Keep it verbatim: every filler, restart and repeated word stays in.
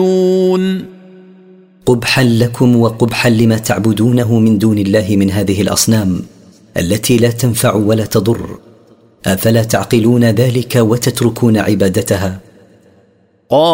قبحا لكم وقبحا لما تعبدونه من دون الله من هذه الأصنام التي لا تنفع ولا تضر. أفلا تعقلون ذلك وتتركون عبادتها؟